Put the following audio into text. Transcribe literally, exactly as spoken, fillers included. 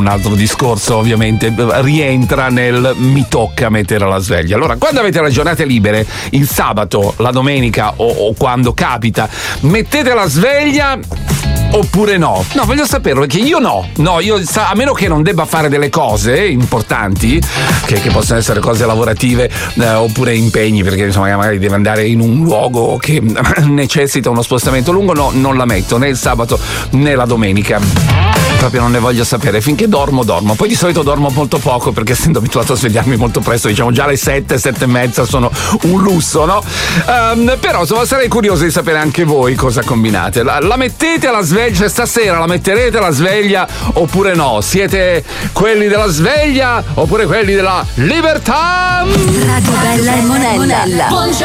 un altro discorso, ovviamente rientra nel mi tocca mettere la sveglia. Allora, quando avete le giornate libere, il sabato, la domenica o, o quando capita, mettete la sveglia oppure no? No, voglio saperlo, perché io no. No, io a meno che non debba fare delle cose importanti, che, che possono essere cose lavorative eh, oppure impegni, perché insomma magari deve andare in un luogo che necessita uno spostamento lungo, no, non la metto né il sabato né la domenica. Proprio non ne voglio sapere, finché dormo dormo. Poi di solito dormo molto poco, perché essendo abituato a svegliarmi molto presto, diciamo già alle sette, sette e mezza sono un lusso, no? Um, però insomma sarei curioso di sapere anche voi cosa combinate. La, la mettete alla sveglia, cioè stasera la metterete alla sveglia oppure no? Siete quelli della sveglia oppure quelli della libertà? Radio Bella e Monella. Buongiorno.